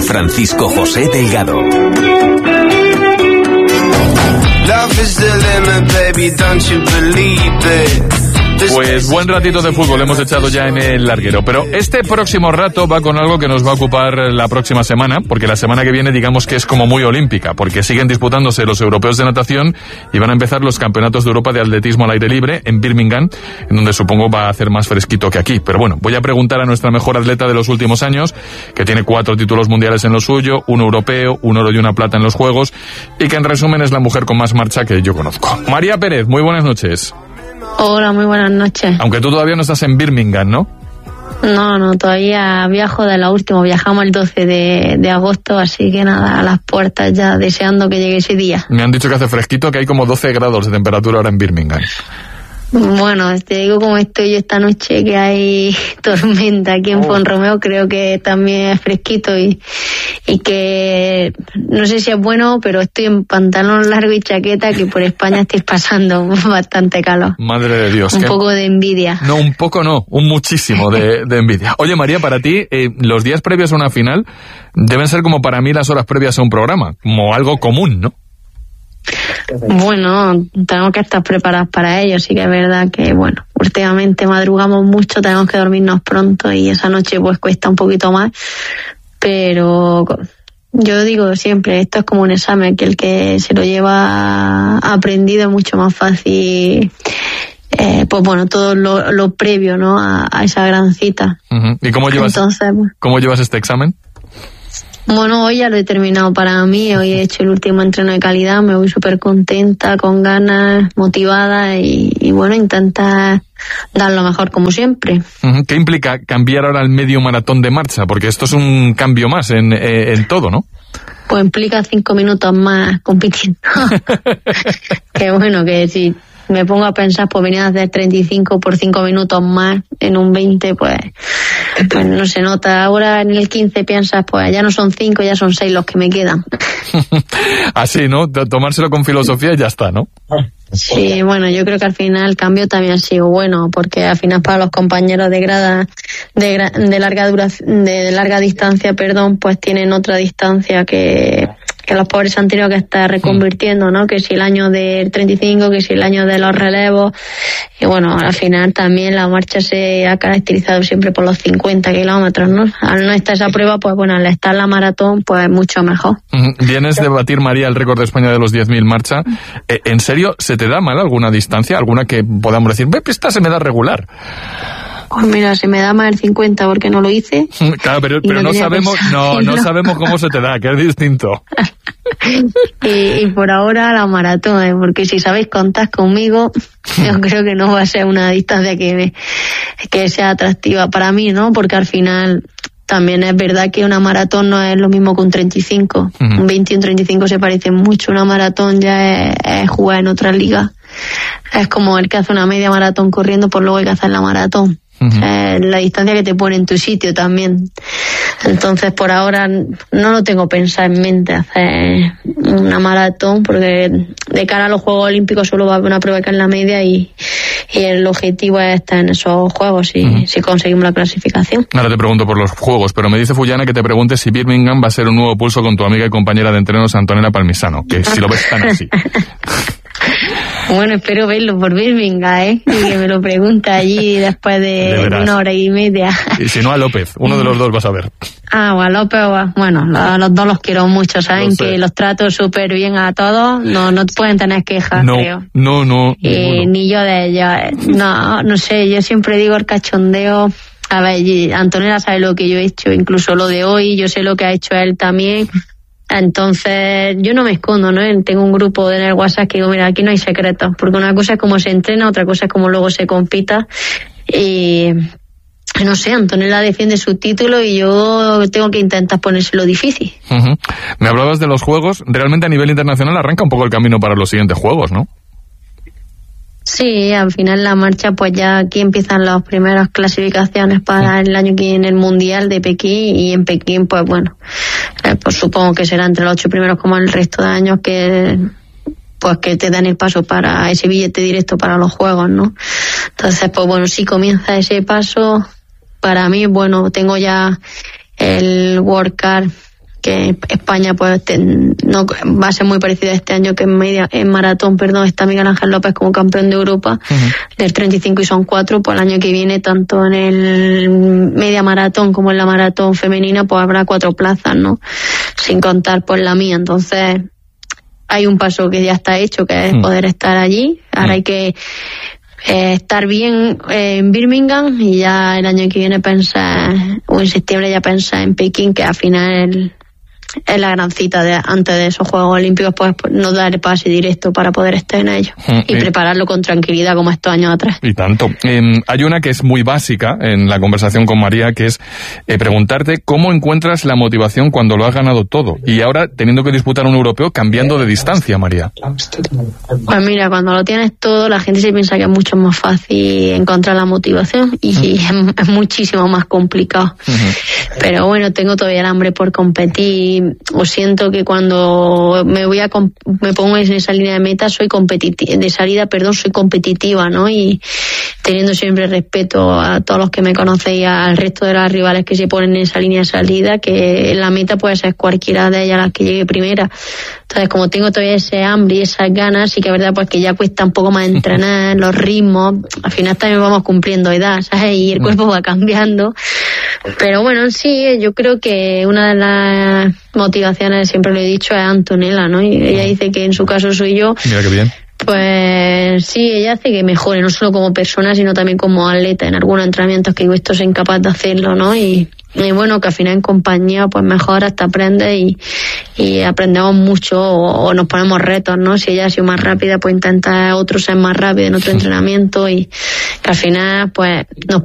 Francisco José Delgado. Pues buen ratito de fútbol hemos echado ya en el larguero, pero este próximo rato va con algo que nos va a ocupar la próxima semana, porque la semana que viene digamos que es como muy olímpica, porque siguen disputándose los europeos de natación y van a empezar los campeonatos de Europa de atletismo al aire libre en Birmingham, en donde supongo va a hacer más fresquito que aquí. Pero bueno, voy a preguntar a nuestra mejor atleta de los últimos años, que tiene 4 títulos mundiales en lo suyo, 1 europeo, 1 oro y 1 plata en los Juegos, y que en resumen es la mujer con más marcha que yo conozco. María Pérez, muy buenas noches. Hola, muy buenas noches. Aunque tú todavía no estás en Birmingham, ¿no? No, todavía viajo de la última. Viajamos el 12 de agosto, así que nada, a las puertas ya deseando que llegue ese día. Me han dicho que hace fresquito, que hay como 12 grados de temperatura ahora en Birmingham. Bueno, te digo cómo estoy yo esta noche, que hay tormenta aquí en Fonromeo. Creo que también es fresquito y que no sé si es bueno, pero estoy en pantalón largo y chaqueta, que por España estoy pasando bastante calor. Madre de Dios. Un poco de envidia. No, un poco no, un muchísimo de envidia. Oye, María, para ti, los días previos a una final deben ser como para mí las horas previas a un programa, como algo común, ¿no? Bueno, tenemos que estar preparados para ello. Sí que es verdad que, bueno, últimamente madrugamos mucho, tenemos que dormirnos pronto y esa noche pues cuesta un poquito más, pero yo digo siempre, esto es como un examen, que el que se lo lleva aprendido es mucho más fácil, pues bueno, todo lo previo, ¿no?, a esa gran cita. Uh-huh. ¿Y cómo llevas este examen? Bueno, hoy ya lo he terminado para mí, hoy he hecho el último entreno de calidad, me voy súper contenta, con ganas, motivada y bueno, intentar dar lo mejor como siempre. ¿Qué implica cambiar ahora al medio maratón de marcha? Porque esto es un cambio más en todo, ¿no? Pues implica 5 minutos más compitiendo. Que bueno, que si me pongo a pensar, pues venía a hacer 35 por 5 minutos más en un 20, pues no se nota. Ahora en el 15 piensas, pues ya no son 5, ya son 6 los que me quedan. Así, ¿no? Tomárselo con filosofía y ya está, ¿no? Sí, bueno, yo creo que al final el cambio también ha sido bueno, porque al final para los compañeros de larga distancia, pues tienen otra distancia que los pobres han tenido que estar reconvirtiendo, ¿no? Que si el año del 35, que si el año de los relevos. Y bueno, al final también la marcha se ha caracterizado siempre por los 50 kilómetros, ¿no? Al no estar esa prueba, pues bueno, al estar la maratón, pues mucho mejor. Vienes de batir, María, el récord de España de los 10.000 marcha. ¿En serio se te da mal alguna distancia? ¿Alguna que podamos decir, esta se me da regular? Pues mira, se me da más el 50 porque no lo hice. Claro, pero no sabemos, no sabemos cómo se te da, que es distinto. Y por ahora la maratón, porque si sabéis contar conmigo, yo creo que no va a ser una distancia que sea atractiva para mí, ¿no? Porque al final también es verdad que una maratón no es lo mismo que un 35. Un 20 y un 35 se parecen mucho. Una maratón ya es jugar en otra liga. Es como el que hace una media maratón corriendo, pues luego hay que hacer la maratón. La distancia que te pone en tu sitio también. Entonces por ahora no lo tengo pensado en mente hacer una maratón, porque de cara a los Juegos Olímpicos solo va a haber una prueba que es la media y el objetivo es estar en esos Juegos si conseguimos la clasificación. Ahora te pregunto por los Juegos, pero me dice Fullana que te pregunte si Birmingham va a ser un nuevo pulso con tu amiga y compañera de entrenos Antonella Palmisano, que si lo ves tan así. Bueno, espero verlo por Birmingham, y que me lo pregunte allí después de 1 hora y media. Y si no, a López, uno de los dos vas a ver. O a López bueno, los dos los quiero mucho, saben que los trato súper bien a todos, no pueden tener quejas, creo. No. Ni yo de ellos, no sé, yo siempre digo el cachondeo. A ver, Antonella sabe lo que yo he hecho, incluso lo de hoy, yo sé lo que ha hecho él también. Entonces, yo no me escondo, ¿no? Tengo un grupo en el WhatsApp que digo, mira, aquí no hay secretos, porque una cosa es cómo se entrena, otra cosa es cómo luego se compita. Y no sé, Antonella defiende su título y yo tengo que intentar ponérselo difícil. Me hablabas de los Juegos, realmente a nivel internacional arranca un poco el camino para los siguientes Juegos, ¿no? Sí, al final la marcha, pues ya aquí empiezan las primeras clasificaciones para el año que viene el Mundial de Pekín, y en Pekín, pues bueno, pues supongo que será entre los 8 primeros como el resto de años que te dan el paso para ese billete directo para los Juegos, ¿no? Entonces, pues bueno, si comienza ese paso, para mí, bueno, tengo ya el World Cup que España pues no va a ser muy parecida este año, que en maratón, está Miguel Ángel López como campeón de Europa del 35 y son 4, pues el año que viene tanto en el media maratón como en la maratón femenina pues habrá 4 plazas, ¿no? Sin contar pues la mía. Entonces hay un paso que ya está hecho, que es poder estar allí. Ahora hay que estar bien en Birmingham y ya el año que viene pensar, o en septiembre ya pensar en Pekín, que al final es la gran cita antes de esos Juegos Olímpicos, pues no dar el pase directo para poder estar en ellos y prepararlo con tranquilidad como estos años atrás. Y tanto. Hay una que es muy básica en la conversación con María, que es preguntarte cómo encuentras la motivación cuando lo has ganado todo y ahora teniendo que disputar un europeo cambiando de distancia, María. Pues mira, cuando lo tienes todo, la gente se piensa que es mucho más fácil encontrar la motivación y es muchísimo más complicado. Pero bueno, tengo todavía el hambre por competir. O siento que cuando me pongo en esa línea de meta soy competitiva, ¿no? Y teniendo siempre respeto a todos los que me conocen y al resto de las rivales que se ponen en esa línea de salida, que la meta puede ser cualquiera de ellas las que llegue primera. Entonces, como tengo todavía ese hambre y esas ganas, sí que es verdad pues que ya cuesta un poco más entrenar, los ritmos, al final también vamos cumpliendo edad, ¿sabes? Y el cuerpo va cambiando. Pero bueno, sí, yo creo que una de las motivaciones, siempre lo he dicho, es Antonella, ¿no? Y ella dice que en su caso soy yo. Mira qué bien. Pues sí, ella hace que mejore, no solo como persona, sino también como atleta. En algunos entrenamientos que he visto soy incapaz de hacerlo, ¿no? Y bueno, que al final en compañía pues mejor te aprendes y aprendemos mucho o nos ponemos retos, ¿no? Si ella ha sido más rápida, pues intenta otro ser más rápido en otro entrenamiento y que al final pues nos